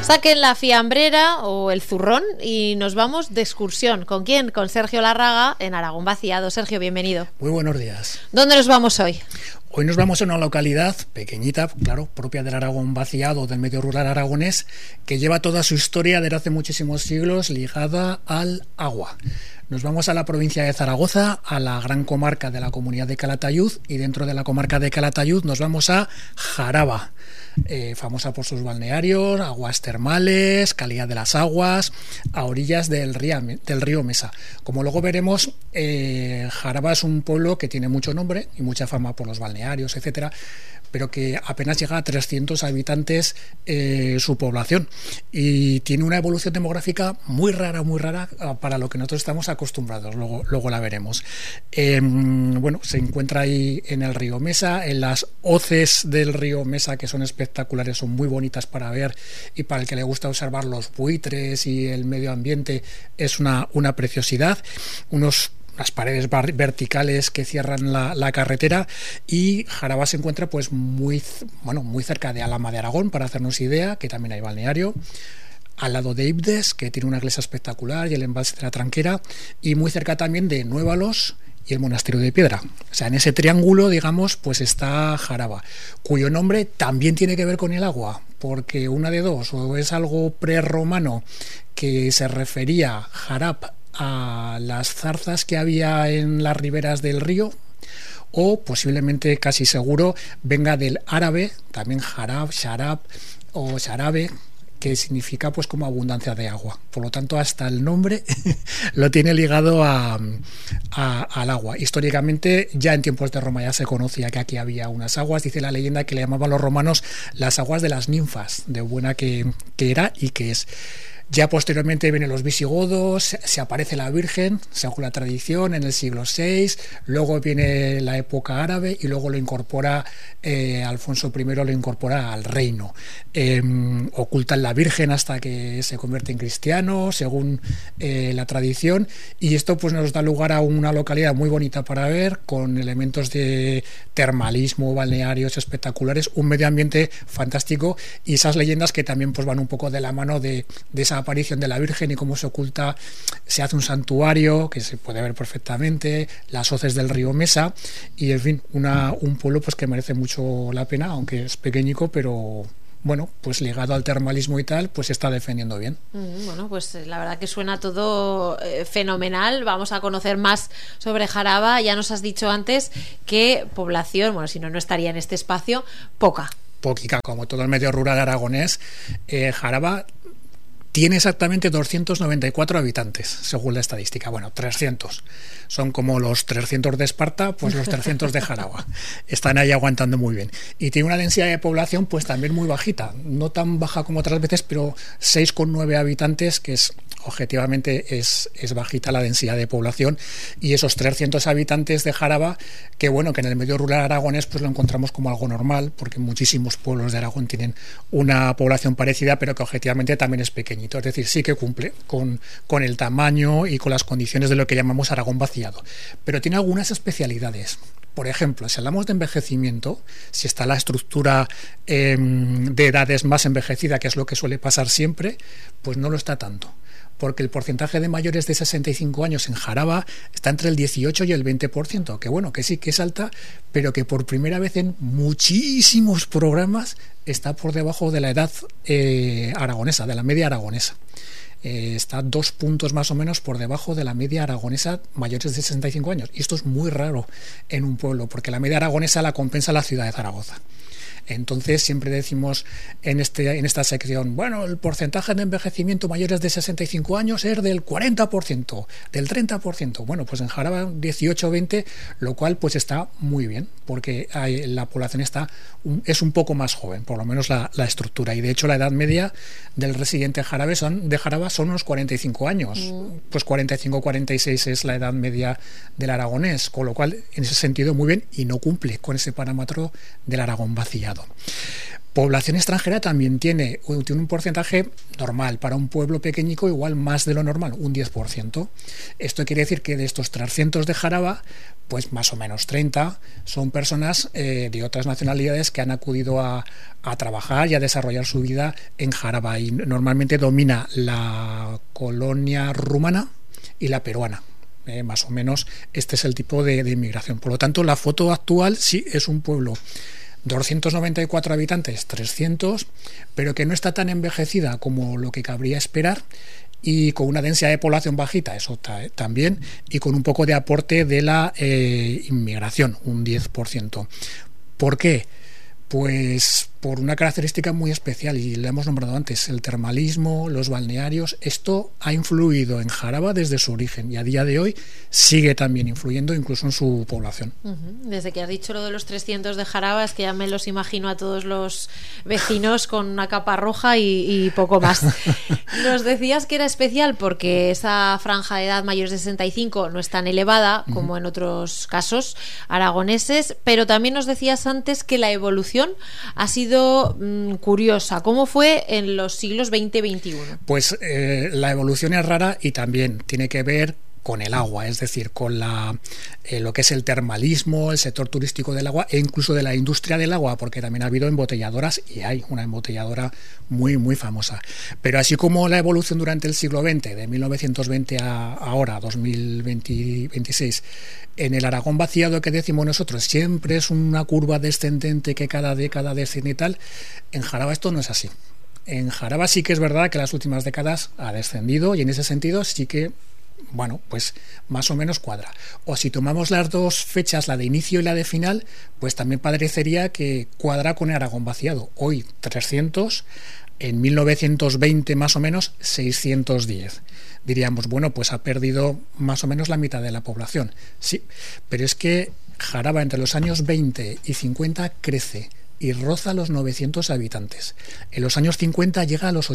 Saquen la fiambrera o el zurrón y nos vamos de excursión. ¿Con quién? Con Sergio Larraga en Aragón Vaciado. Sergio, bienvenido. Muy buenos días. ¿Dónde nos vamos hoy? Hoy nos vamos a una localidad pequeñita, claro, propia del Aragón vaciado, del medio rural aragonés, que lleva toda su historia desde hace muchísimos siglos ligada al agua. Nos vamos a la provincia de Zaragoza, a la gran comarca de la Comunidad de Calatayud, y dentro de la comarca de Calatayud nos vamos a Jaraba, famosa por sus balnearios, aguas termales, calidad de las aguas, a orillas del río Mesa. Como luego veremos, Jaraba es un pueblo que tiene mucho nombre y mucha fama por los balnearios, etcétera, pero que apenas llega a 300 habitantes su población, y tiene una evolución demográfica muy rara para lo que nosotros estamos acostumbrados. Luego la veremos. Bueno, se encuentra ahí en el río Mesa, en las hoces del río Mesa, que son espectaculares, son muy bonitas para ver, y para el que le gusta observar los buitres y el medio ambiente es una preciosidad. Las paredes verticales que cierran la carretera, y Jaraba se encuentra pues muy cerca de Alhama de Aragón, para hacernos idea, que también hay balneario, al lado de Ibdes, que tiene una iglesia espectacular, y el embalse de la Tranquera, y muy cerca también de Nuévalos y el monasterio de Piedra. O sea, en ese triángulo, digamos, pues está Jaraba, cuyo nombre también tiene que ver con el agua, porque una de dos: o es algo prerromano que se refería Jarab a las zarzas que había en las riberas del río, o posiblemente, casi seguro, venga del árabe, también Jarab, Sharab o Sharabe, que significa pues como abundancia de agua. Por lo tanto, hasta el nombre lo tiene ligado al agua. Históricamente, ya en tiempos de Roma ya se conocía que aquí había unas aguas. Dice la leyenda que le llamaban los romanos las aguas de las ninfas, de buena que era y que es. Ya posteriormente vienen los visigodos, se aparece la Virgen, según la tradición, en el siglo VI, luego viene la época árabe, y luego lo incorpora Alfonso I, lo incorpora al reino. Ocultan la Virgen hasta que se convierte en cristiano, según la tradición, y esto pues nos da lugar a una localidad muy bonita para ver, con elementos de termalismo, balnearios espectaculares, un medio ambiente fantástico, y esas leyendas que también pues van un poco de la mano de esa aparición de la Virgen, y cómo se oculta, se hace un santuario que se puede ver perfectamente, las hoces del río Mesa, y en fin, un pueblo pues que merece mucho la pena, aunque es pequeñico, pero bueno, pues ligado al termalismo y tal, pues se está defendiendo bien. Bueno, pues la verdad que suena todo fenomenal. Vamos a conocer más sobre Jaraba. Ya nos has dicho antes que población, bueno, si no estaría en este espacio, poquita, como todo el medio rural aragonés. Jaraba tiene exactamente 294 habitantes, según la estadística. Bueno, 300. Son como los 300 de Esparta, pues los 300 de Jaraba. Están ahí aguantando muy bien. Y tiene una densidad de población pues también muy bajita. No tan baja como otras veces, pero 6,9 habitantes, que objetivamente es bajita la densidad de población. Y esos 300 habitantes de Jaraba, que bueno, que en el medio rural aragonés pues lo encontramos como algo normal, porque muchísimos pueblos de Aragón tienen una población parecida, pero que objetivamente también es pequeña. Es decir, sí que cumple con el tamaño y con las condiciones de lo que llamamos Aragón vaciado, pero tiene algunas especialidades. Por ejemplo, si hablamos de envejecimiento, si está la estructura de edades más envejecida, que es lo que suele pasar siempre, pues no lo está tanto, porque el porcentaje de mayores de 65 años en Jaraba está entre el 18 y el 20%, que bueno, que sí que es alta, pero que por primera vez en muchísimos programas está por debajo de la edad aragonesa, de la media aragonesa. Está 2 puntos más o menos por debajo de la media aragonesa mayores de 65 años. Y esto es muy raro en un pueblo, porque la media aragonesa la compensa la ciudad de Zaragoza. Entonces siempre decimos en esta sección, bueno, el porcentaje de envejecimiento mayores de 65 años es del 40%, del 30%. Bueno, pues en Jaraba 18-20, lo cual pues está muy bien, porque la población es un poco más joven, por lo menos la estructura. Y de hecho la edad media del residente de Jaraba son unos 45 años. Pues 45-46 es la edad media del aragonés, con lo cual en ese sentido muy bien, y no cumple con ese parámetro del Aragón vaciado. Población extranjera también tiene un porcentaje normal, para un pueblo pequeñico igual más de lo normal, un 10%. Esto quiere decir que de estos 300 de Jaraba, pues más o menos 30 son personas de otras nacionalidades que han acudido a trabajar y a desarrollar su vida en Jaraba, y normalmente domina la colonia rumana y la peruana. Más o menos este es el tipo de inmigración. Por lo tanto, la foto actual sí es un pueblo 294 habitantes, 300, pero que no está tan envejecida como lo que cabría esperar, y con una densidad de población bajita, eso también, y con un poco de aporte de la inmigración, un 10%. ¿Por qué? Pues por una característica muy especial, y la hemos nombrado antes, el termalismo, los balnearios. Esto ha influido en Jaraba desde su origen y a día de hoy sigue también influyendo incluso en su población. Desde que has dicho lo de los 300 de Jaraba, es que ya me los imagino a todos los vecinos con una capa roja y poco más. Nos decías que era especial porque esa franja de edad mayores de 65 no es tan elevada como en otros casos aragoneses, pero también nos decías antes que la evolución ha sido curiosa. ¿Cómo fue en los siglos XX y XXI? Pues la evolución es rara y también tiene que ver con el agua, es decir, con lo que es el termalismo, el sector turístico del agua e incluso de la industria del agua, porque también ha habido embotelladoras y hay una embotelladora muy, muy famosa. Pero así como la evolución durante el siglo XX, de 1920 a ahora, 2026, en el Aragón vaciado que decimos nosotros, siempre es una curva descendente que cada década desciende y tal, en Jaraba esto no es así. En Jaraba sí que es verdad que en las últimas décadas ha descendido y en ese sentido sí que, bueno, pues más o menos cuadra. O si tomamos las dos fechas, la de inicio y la de final, pues también parecería que cuadra con el Aragón vaciado. Hoy 300, en 1920 más o menos 610. Diríamos, bueno, pues ha perdido más o menos la mitad de la población. Sí, pero es que Jaraba entre los años 20 y 50 crece y roza los 900 habitantes. En los años 50 llega a los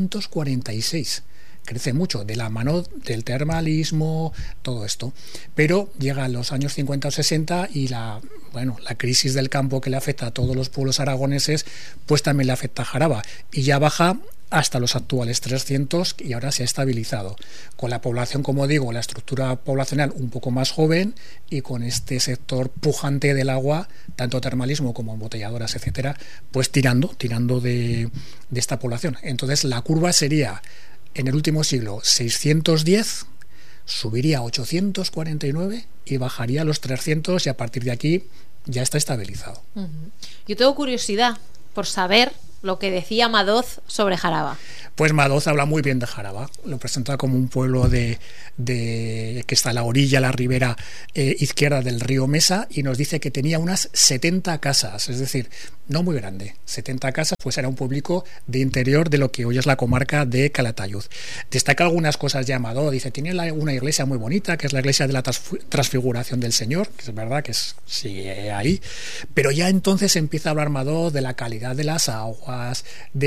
846. Crece mucho de la mano del termalismo, todo esto, pero llega a los años 50 o 60 y la crisis del campo que le afecta a todos los pueblos aragoneses, pues también le afecta a Jaraba y ya baja hasta los actuales 300 y ahora se ha estabilizado, con la población, como digo, la estructura poblacional un poco más joven y con este sector pujante del agua, tanto termalismo como embotelladoras, etcétera, pues tirando de esta población. Entonces la curva sería, en el último siglo, 610, subiría a 849 y bajaría a los 300 y a partir de aquí ya está estabilizado. Yo tengo curiosidad por saber lo que decía Madoz sobre Jaraba. Pues Madoz habla muy bien de Jaraba, lo presenta como un pueblo que está a la orilla, a la ribera izquierda del río Mesa, y nos dice que tenía unas 70 casas, es decir, no muy grande, 70 casas, pues era un público de interior de lo que hoy es la comarca de Calatayud. Destaca algunas cosas ya Madoz, dice, tiene una iglesia muy bonita, que es la iglesia de la Transfiguración del Señor, que es verdad que sigue ahí, pero ya entonces empieza a hablar Madoz de la calidad de las aguas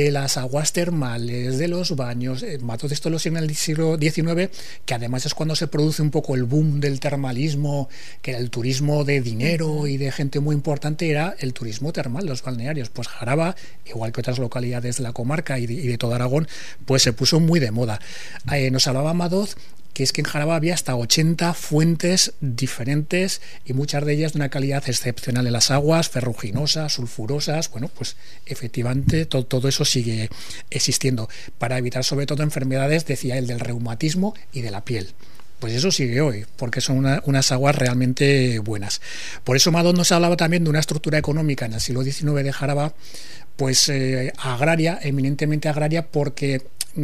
termales, de los baños. Madoz esto lo sigue en el siglo XIX, que además es cuando se produce un poco el boom del termalismo, que el turismo de dinero y de gente muy importante era el turismo termal, los balnearios. Pues Jaraba, igual que otras localidades de la comarca y de todo Aragón, pues se puso muy de moda. Nos hablaba Madoz que es que en Jaraba había hasta 80 fuentes diferentes y muchas de ellas de una calidad excepcional en las aguas, ferruginosas, sulfurosas. Bueno, pues efectivamente todo eso sigue existiendo para evitar sobre todo enfermedades, decía él, del reumatismo y de la piel. Pues eso sigue hoy, porque son unas aguas realmente buenas. Por eso Madoz nos hablaba también de una estructura económica en el siglo XIX de Jaraba, pues agraria, eminentemente agraria, porque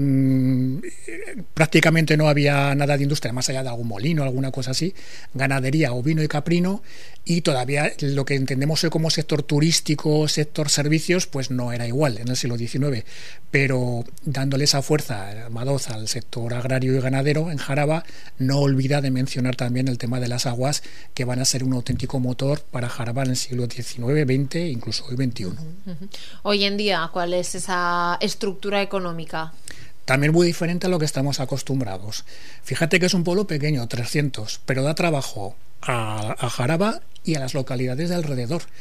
prácticamente no había nada de industria más allá de algún molino, alguna cosa así, ganadería, ovino y caprino, y todavía lo que entendemos hoy como sector turístico, sector servicios, pues no era igual en el siglo XIX, pero dándole esa fuerza Madoz al sector agrario y ganadero en Jaraba, no olvida de mencionar también el tema de las aguas, que van a ser un auténtico motor para Jaraba en el siglo XIX, XX e incluso hoy XXI. Hoy en día, ¿cuál es esa estructura económica? También muy diferente a lo que estamos acostumbrados. Fíjate que es un pueblo pequeño, 300, pero da trabajo a Jaraba y a las localidades de alrededor.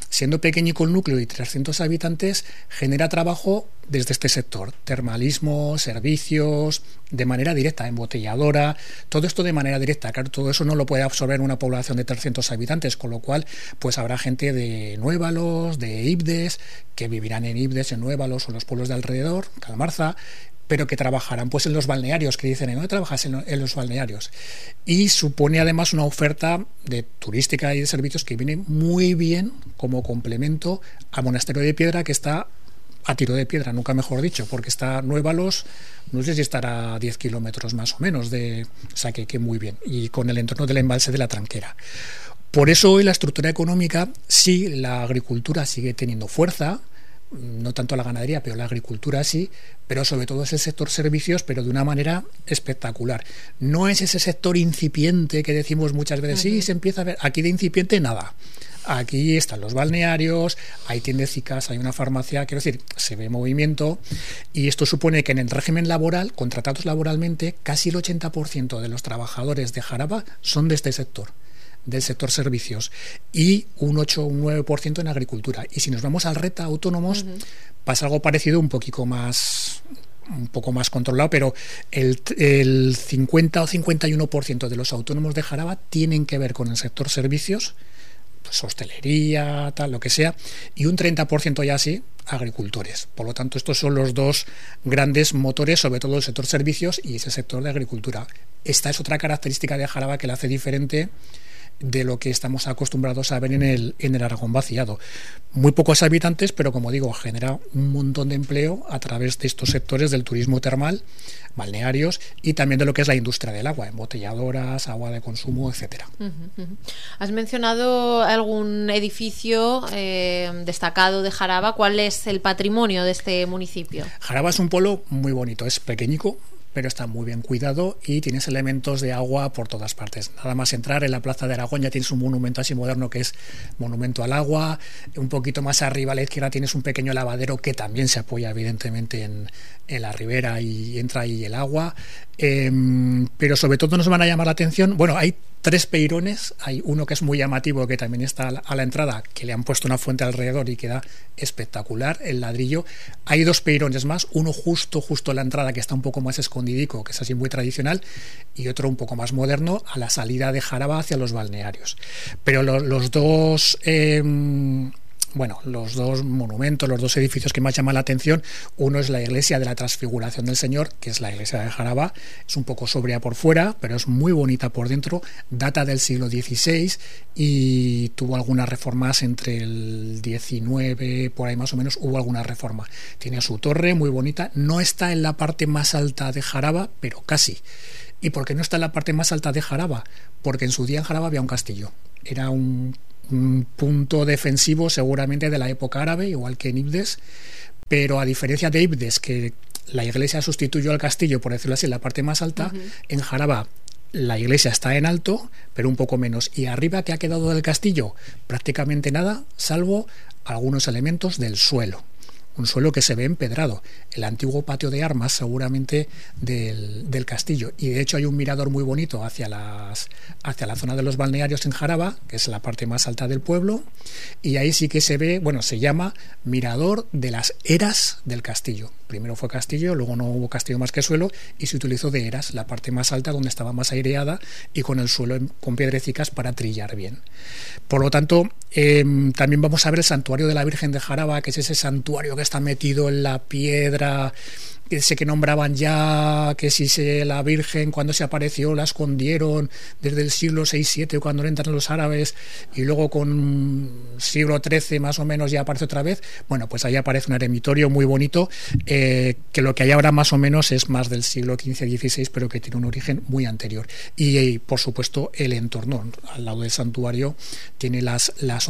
siendo pequeñico el núcleo y 300 habitantes, genera trabajo desde este sector, termalismo, servicios, de manera directa, embotelladora, todo esto de manera directa. Claro, todo eso no lo puede absorber una población de 300 habitantes, con lo cual pues habrá gente de Nuévalos, de Ibdes, que vivirán en Ibdes, en Nuévalos o en los pueblos de alrededor, Calmarza, pero que trabajarán pues en los balnearios, que dicen, ¿dónde trabajas? En los balnearios. Y supone además una oferta de turística y de servicios que viene muy bien como complemento al Monasterio de Piedra, que está a tiro de piedra, nunca mejor dicho, porque está Nuévalos, no sé si estará a 10 kilómetros más o menos, o sea que muy bien, y con el entorno del embalse de la Tranquera. Por eso hoy la estructura económica, sí, la agricultura sigue teniendo fuerza, no tanto la ganadería, pero la agricultura sí, pero sobre todo es el sector servicios, pero de una manera espectacular. No es ese sector incipiente que decimos muchas veces, sí, se empieza a ver, aquí de incipiente nada. Aquí están los balnearios, hay tiendecicas, hay una farmacia, quiero decir, se ve movimiento, y esto supone que en el régimen laboral, contratados laboralmente, casi el 80% de los trabajadores de Jaraba son de este sector, del sector servicios, y un 8 o un 9% en agricultura. Y si nos vamos al RETA autónomos, pasa algo parecido, un poco más controlado, pero el 50 o 51% de los autónomos de Jaraba tienen que ver con el sector servicios, pues hostelería, tal, lo que sea, y un 30% ya sí, agricultores. Por lo tanto, estos son los dos grandes motores, sobre todo el sector servicios y ese sector de agricultura. Esta es otra característica de Jaraba que la hace diferente de lo que estamos acostumbrados a ver en el Aragón vaciado. Muy pocos habitantes, pero como digo, genera un montón de empleo a través de estos sectores del turismo termal, balnearios y también de lo que es la industria del agua, embotelladoras, agua de consumo, etcétera. Has mencionado algún edificio destacado de Jaraba. ¿Cuál es el patrimonio de este municipio? Jaraba es un pueblo muy bonito, es pequeñico, pero está muy bien cuidado y tienes elementos de agua por todas partes. Nada más entrar en la Plaza de Aragón ya tienes un monumento así moderno que es Monumento al Agua. Un poquito más arriba a la izquierda tienes un pequeño lavadero que también se apoya evidentemente en la ribera y entra ahí el agua. Pero sobre todo nos van a llamar la atención, bueno, hay 3 peirones, hay uno que es muy llamativo que también está a la entrada, que le han puesto una fuente alrededor y queda espectacular el ladrillo. Hay 2 peirones más, uno justo a la entrada que está un poco más escondidico, que es así muy tradicional, y otro un poco más moderno a la salida de Jaraba hacia los balnearios. Pero los dos monumentos, los 2 edificios que más llaman la atención, uno es la iglesia de la Transfiguración del Señor, que es la iglesia de Jaraba, es un poco sobria por fuera, pero es muy bonita por dentro, data del siglo XVI y tuvo algunas reformas entre el XIX, por ahí más o menos, hubo alguna reforma. Tiene su torre muy bonita, no está en la parte más alta de Jaraba, pero casi. ¿Y por qué no está en la parte más alta de Jaraba? Porque en su día en Jaraba había un castillo, era un punto defensivo seguramente de la época árabe, igual que en Ibdes, pero a diferencia de Ibdes, que la iglesia sustituyó al castillo, por decirlo así, en la parte más alta, en Jaraba la iglesia está en alto, pero un poco menos, y arriba, ¿qué ha quedado del castillo? Prácticamente nada, salvo algunos elementos del suelo. Un suelo que se ve empedrado, el antiguo patio de armas seguramente del castillo, y de hecho hay un mirador muy bonito hacia la zona de los balnearios en Jaraba, que es la parte más alta del pueblo, y ahí sí que se ve, se llama Mirador de las Eras del Castillo. Primero fue castillo, luego no hubo castillo más que suelo y se utilizó de eras, la parte más alta donde estaba más aireada y con el suelo con piedrecicas para trillar bien. Por lo tanto, también vamos a ver el santuario de la Virgen de Jaraba, que es ese santuario que está metido en la piedra, ese que nombraban ya, que si la Virgen cuando se apareció la escondieron desde el siglo VI-VII cuando entran los árabes y luego con siglo XIII más o menos ya aparece otra vez. Bueno, pues ahí aparece un eremitorio muy bonito, que lo que hay ahora más o menos es más del siglo XV-XVI, pero que tiene un origen muy anterior. Y por supuesto el entorno, al lado del santuario tiene las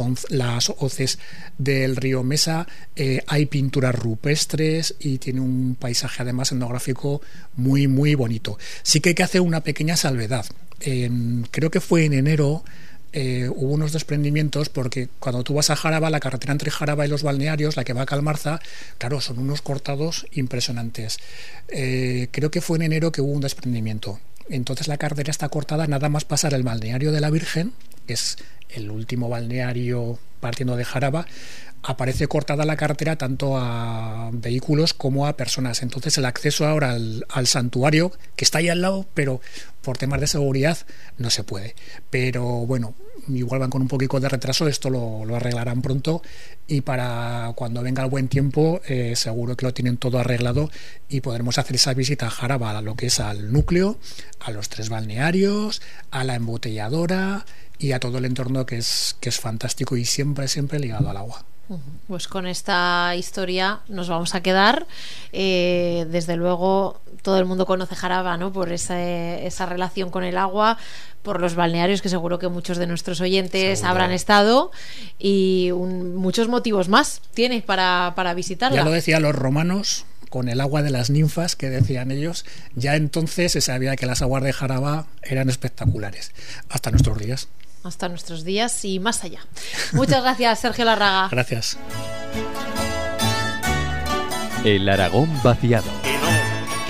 hoces del río Mesa, hay pinturas rupestres y tiene un paisaje además etnográfico muy muy bonito. Sí que hay que hacer una pequeña salvedad. Creo que fue en enero, hubo unos desprendimientos porque cuando tú vas a Jaraba, la carretera entre Jaraba y los balnearios, la que va a Calmarza, claro, son unos cortados impresionantes. Creo que fue en enero que hubo un desprendimiento. Entonces la carretera está cortada nada más pasar el balneario de la Virgen, que es el último balneario partiendo de Jaraba, aparece cortada la carretera tanto a vehículos como a personas. Entonces el acceso ahora al santuario, que está ahí al lado, pero por temas de seguridad no se puede. Pero bueno, igual van con un poquito de retraso, esto lo arreglarán pronto, y para cuando venga el buen tiempo seguro que lo tienen todo arreglado y podremos hacer esa visita a Jaraba, a lo que es al núcleo, a los 3 balnearios, a la embotelladora y a todo el entorno que es fantástico y siempre ligado al agua. Pues con esta historia nos vamos a quedar. Desde luego todo el mundo conoce Jaraba, ¿no? Por esa relación con el agua, por los balnearios que seguro que muchos de nuestros oyentes habrán estado, y muchos motivos más tiene para visitarla. Ya lo decían los romanos con el agua de las ninfas, que decían ellos. Ya entonces se sabía que las aguas de Jaraba eran espectaculares, hasta nuestros días. Hasta nuestros días y más allá. Muchas gracias, Sergio Larraga. Gracias. El Aragón vaciado.